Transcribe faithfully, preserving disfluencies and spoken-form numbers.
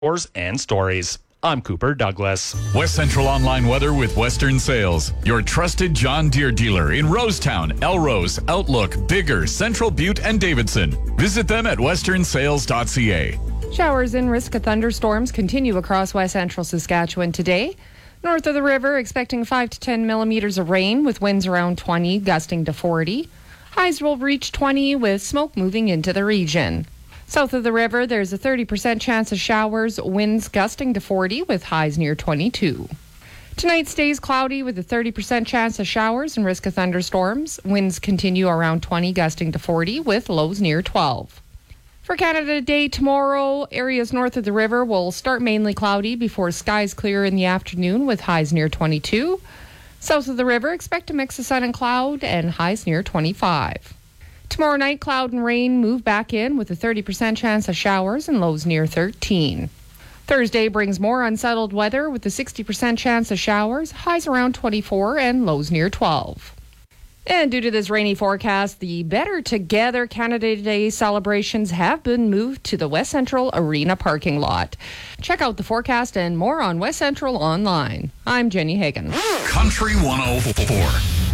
and stories. I'm Cooper Douglas. West Central Online Weather with Western Sales, your trusted John Deere dealer in Rosetown, Elrose, Outlook, Bigger, Central Butte, and Davidson. Visit them at western sales dot c a. Showers and risk of thunderstorms continue across West Central Saskatchewan today. North of the river, expecting five to ten millimeters of rain with winds around twenty, gusting to forty. Highs will reach twenty with smoke moving into the region. South of the river, there's a thirty percent chance of showers, winds gusting to forty with highs near twenty-two. Tonight stays cloudy with a thirty percent chance of showers and risk of thunderstorms. Winds continue around twenty, gusting to forty with lows near twelve. For Canada Day tomorrow, areas north of the river will start mainly cloudy before skies clear in the afternoon with highs near twenty-two. South of the river, expect a mix of sun and cloud and highs near twenty-five. Tomorrow night, cloud and rain move back in with a thirty percent chance of showers and lows near thirteen. Thursday brings more unsettled weather with a sixty percent chance of showers, highs around twenty-four and lows near twelve. And due to this rainy forecast, the Better Together Canada Day celebrations have been moved to the West Central Arena parking lot. Check out the forecast and more on West Central Online. I'm Jenny Hagan. Country one oh four.